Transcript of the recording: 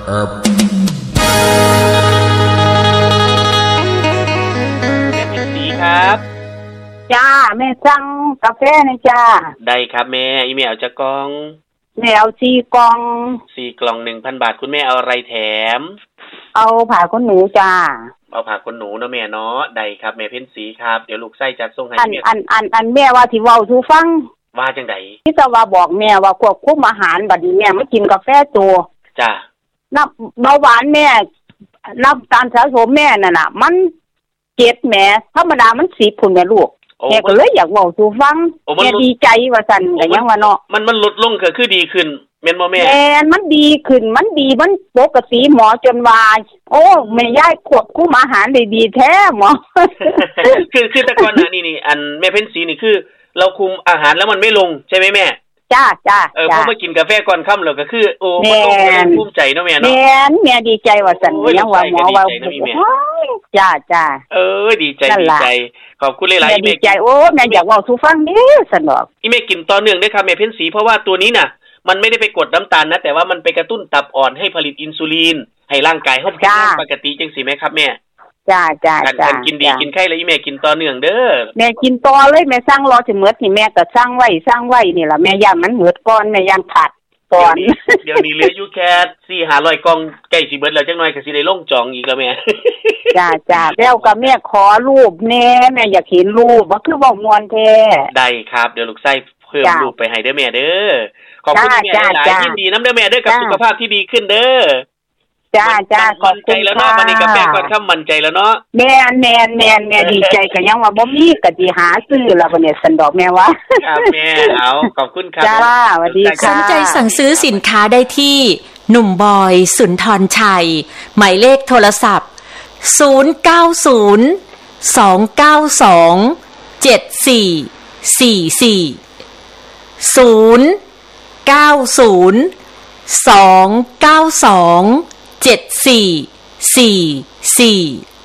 ดีครับจ้าแม่สั่งกาแฟนะจ้าได้ครับแม่อีเมลจะกล่องแม่เอา4 กล่อง 4 กล่อง 1,000 บาทคุณแม่เอาอะไรแถมเอาผ้าขนหนูจ้าเอาผ้าขนหนูเนาะแม่เนาะได้ครับแม่เพ็ญศรีครับเดี๋ยวลูกไส้จัดส่งให้แม่อันแม่ว่าที่เว้าสู่ฟังว่าจังได๋ที่จะว่าบอกแม่ว่าควบคุมอาหารบัดนี้แม่ไม่กินกาแฟตัวจ้าน้ำเบาหวานแม่น้ำตาลสะสมแม่นั่นน่ะมัน7แม่ธรรมดามัน10พุ่นแม่ลูกแม่ก็เลยอยากเว้าสู่ฟังแม่ดีใจว่าซั่นก็ยังว่าเนาะมันลดลงก็คือดีขึ้นแม่นบ่แม่มันดีขึ้นมันดีมันปกติหมอจนว่าโอ้แม่ยายควบคุมอาหารได้ดีแท้หมอคือแต่ก่อนหน้านี้นี่อันแม่เพ็ญศรีนี่คือเราคุมอาหารแล้วมันไม่ลงใช่มั้ยแม่จ้าพอมากินกาแฟก่อนค่ำแล้วก็คือโอ้มันลงภูมิใจเนาะแม่เนาะแม่ดีใจว่าซั่นยังว่าหมอว่าจ้าดีใจขอบคุณหลายๆแม่ดีใจโอ้แม่อยากเว้าสู่ฟังเด้อซั่นดอกอีแม่กินต่อเนื่องเด้อครับแม่เพ็ญศรีเพราะว่าตัวนี้น่ะมันไม่ได้ไปกดน้ำตาลนะแต่ว่ามันไปกระตุ้นตับอ่อนให้ผลิตอินซูลินให้ร่างกายเฮาเป็นปกติจังซี่แม่ครับแม่จ้าการกินดีกินไข่แล้วอีแม่กินต่อเนื่องเด้อแม่กินต่อเลยแม่สั่งรอสิหมดนี่แม่ก็สั่งไว้นี่ล่ะแม่ย่านมันหมดก่อนแม่ย่านขาดก่อนเดี๋ยวนี้เหลืออยู่แค่4-500กล่องใกล้สิเบิดแล้วจังหน่อยก็สิได้ลงจองอีกแล้วแม่จ้าแล้วก็แม่ขอรูปแน่แม่อยากเห็นรูปว่าคือเว้ามวนแท้ได้ครับเดี๋ยวลูกไส้เพิ่มรูปไปให้เด้อแม่เด้อขอบคุณแม่หลายยินดีนำเด้อแม่เด้อกับสุขภาพที่ดีขึ้นเด้อจ้าขอบคุณแล้วเนาะวันนี้กาแฟก่อนค่ำมั่นใจแล้วเนาะแม่ดีใจก็ยังว่าบ่มีก็สิหาซื้อแล้วบัดนี้ซั่นดอกแม่ว่าครับแม่เอาขอบคุณครับจ้าสวัสดีค่ะสนใจสั่งซื้อสินค้าได้ที่หนุ่มบอยสุนทรชัยหมายเลขโทรศัพท์090-292-7444 090-292-7444